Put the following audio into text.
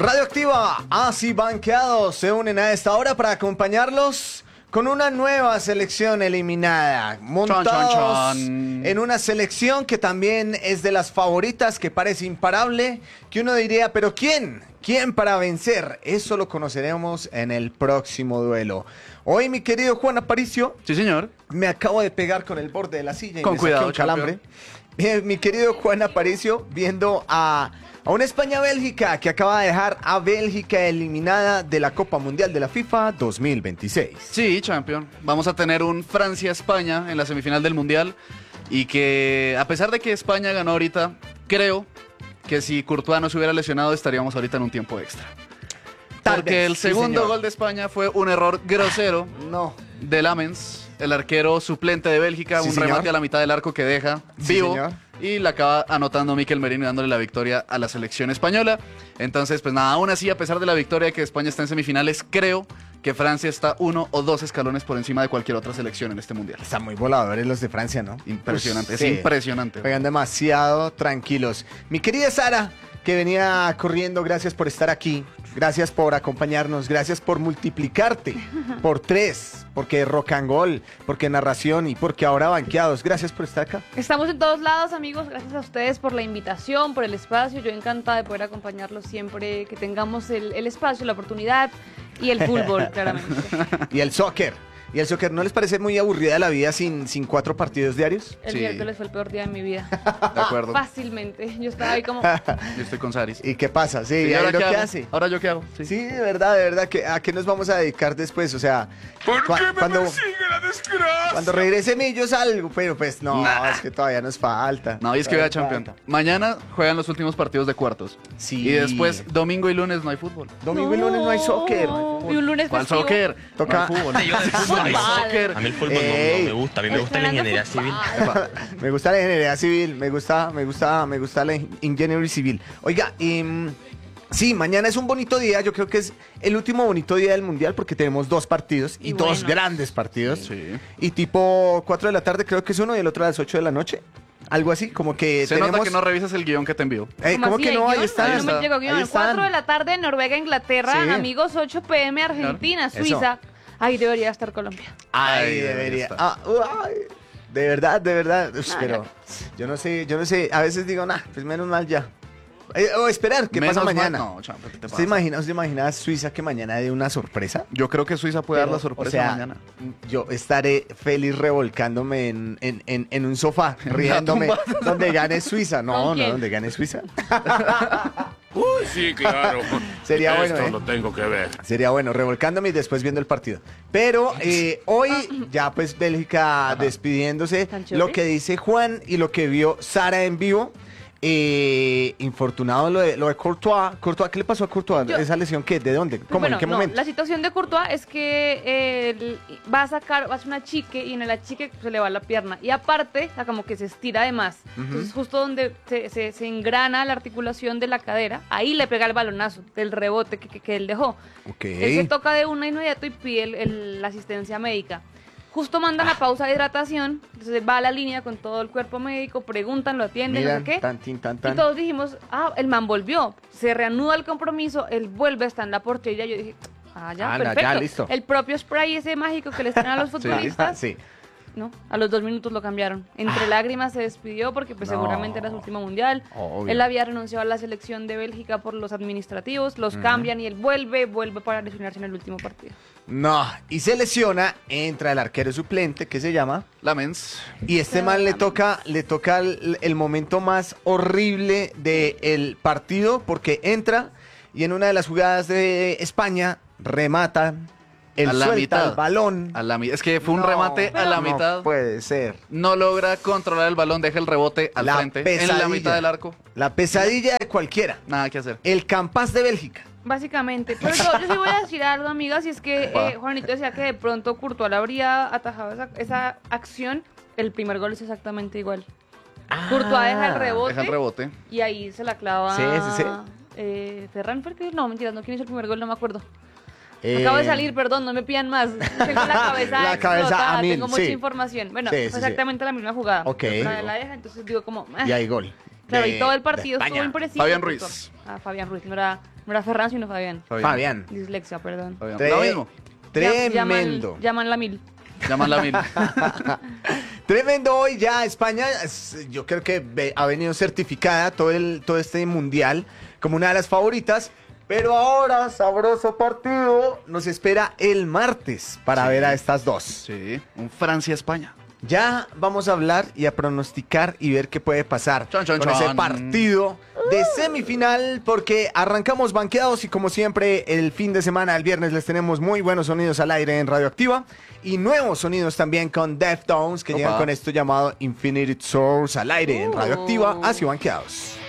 Radioactiva, así banqueados se unen a esta hora para acompañarlos con una nueva selección eliminada, montados en una selección que también es de las favoritas, que parece imparable, que uno diría, pero ¿quién? ¿Quién para vencer? Eso lo conoceremos en el próximo duelo. Hoy, mi querido Juan Aparicio. Sí, señor. Me acabo de pegar con el borde de la silla y con me cuidado, saqué un calambre. Mi querido Juan Aparicio, viendo a una España-Bélgica que acaba de dejar a Bélgica eliminada de la Copa Mundial de la FIFA 2026. Sí, champion. Vamos a tener un Francia-España en la semifinal del Mundial y que a pesar de que España ganó ahorita, creo que si Courtois no se hubiera lesionado estaríamos ahorita en un tiempo extra. Porque el segundo gol de España fue un error grosero de Lamens, el arquero suplente de Bélgica, un remate a la mitad del arco que deja vivo. Y la acaba anotando Mikel Merino y dándole la victoria a la selección española. Entonces, pues nada, aún así, a pesar de la victoria de que España está en semifinales, creo que Francia está 1 o 2 escalones por encima de cualquier otra selección en este mundial. Están muy voladores los de Francia, ¿no? Impresionante, es impresionante. Juegan demasiado tranquilos. Mi querida Sara, que venía corriendo, gracias por estar aquí. Gracias por acompañarnos, gracias por multiplicarte por 3, porque rock and roll, porque narración y porque ahora banqueados. Gracias por estar acá. Estamos en todos lados, amigos. Gracias a ustedes por la invitación, por el espacio. Yo encantada de poder acompañarlos siempre que tengamos el espacio, la oportunidad y el fútbol, claramente. Y el soccer. ¿Y el soccer no les parece muy aburrida la vida sin 4 partidos diarios? El miércoles fue el peor día de mi vida. De acuerdo. Fácilmente. Yo estaba ahí como... Yo estoy con Saris. ¿Y qué pasa? Sí, ¿y ahora qué hago? hace? ¿Ahora yo qué hago? Sí, de verdad, ¿a qué nos vamos a dedicar después? O sea, ¿por qué me persigue la desgracia? Cuando regrese yo salgo, pero pues no, es que todavía nos falta. No, y es que vea, champion. Mañana juegan los últimos partidos de cuartos. Sí. Y después, domingo y lunes no hay fútbol. Domingo y lunes no hay soccer. Y un lunes ¿Cuál festivo? soccer? Toca... No hay fútbol. Yo de fútbol, No hay soccer. a mí el fútbol no me gusta, a mí me gusta la ingeniería civil. Me gusta la ingeniería civil, me gusta la ingeniería civil. Oiga, sí, mañana es un bonito día, yo creo que es el último bonito día del Mundial porque tenemos 2 partidos y 2 grandes partidos. Sí. Y tipo 4 de la tarde creo que es uno y el otro a las 8 de la noche. Algo así, como que Se nota que no revisas el guión que te envío. ¿Cómo que no? Ahí está. está. No me llegó guión. Ahí están. 4 de la tarde, Noruega, Inglaterra, Sí. amigos, 8 p.m. Argentina, Claro. Suiza. Ahí debería estar Colombia. Ay, debería. De verdad. Pero yo no sé. A veces digo, pues menos mal ya. O esperar, ¿qué pasa mañana? No, champion, ¿qué te pasa? ¿Usted imagina a Suiza que mañana dé una sorpresa? Yo creo que Suiza puede dar la sorpresa o sea, mañana. Yo estaré feliz revolcándome en un sofá, riéndome, donde gane Suiza. No, donde gane Suiza. Uy, sí, claro. Sería bueno, Esto lo tengo que ver. Sería bueno, revolcándome y después viendo el partido. Pero hoy ya pues Bélgica despidiéndose. Lo que dice Juan y lo que vio Sara en vivo. Infortunado lo de Courtois. ¿Qué le pasó a Courtois? ¿Esa lesión qué? ¿De dónde? ¿Cómo? Bueno, ¿En qué momento? La situación de Courtois es que él va a hacer una achique y en el achique se le va la pierna. Y aparte, o sea, como que se estira de más. Entonces, justo donde se engrana la articulación de la cadera, ahí le pega el balonazo del rebote que él dejó. Él se toca de una inmediato y pide la asistencia médica. Justo mandan a pausa de hidratación, entonces va a la línea con todo el cuerpo médico, preguntan, lo atienden, Miran, no sé qué. tan. Y todos dijimos, el man volvió, se reanuda el compromiso, él vuelve, está en la portería. Yo dije, ya, perfecto. Ya, listo. El propio spray ese mágico que les traen a los futbolistas. Sí. No, a los 2 minutos lo cambiaron. Entre lágrimas se despidió porque pues seguramente era su último mundial. Obvio. Él había renunciado a la selección de Bélgica por los administrativos, los cambian y él vuelve para lesionarse en el último partido. No, y se lesiona, entra el arquero suplente, que se llama Lamens. Y este man le toca el momento más horrible del partido porque entra y en una de las jugadas de España remata, él suelta el balón. Es que fue un remate a la mitad. No puede ser. No logra controlar el balón, deja el rebote al frente, en la mitad del arco. La pesadilla de cualquiera. Nada que hacer. El Campas de Bélgica. Básicamente, pero yo sí voy a decir algo, amigas, y es que Juanito decía que de pronto Courtois le habría atajado esa acción. El primer gol es exactamente igual. Courtois deja el rebote y ahí se la clava. Sí. Ferran, no, mentiras, no, ¿quién hizo el primer gol? No me acuerdo. Acabo de salir, perdón, no me pidan más. Tengo la cabeza a mil, tengo mucha información. Bueno, fue exactamente la misma jugada. Ok. La deja, entonces digo como... Y hay gol. Claro, de- y todo el de partido España. estuvo impreciso. Fabián Ruiz. Fabián Ruiz, no era Ferran, sino Fabián. Fabián. Dislexia, perdón. Fabián. Tre- Lo mismo. Tremendo. Llaman la mil. Llaman la mil. Tremendo hoy ya España, yo creo que ha venido certificada todo este mundial como una de las favoritas, pero ahora, sabroso partido, nos espera el martes para Sí. ver a estas dos. Sí, un Francia-España. Ya vamos a hablar y a pronosticar y ver qué puede pasar Chon, chon, con ese chon. partido de semifinal, porque arrancamos banqueados y como siempre el fin de semana, el viernes, les tenemos muy buenos sonidos al aire en Radioactiva y nuevos sonidos también con Deftones que Opa. llegan con esto llamado Infinite Source al aire en Radioactiva, así banqueados.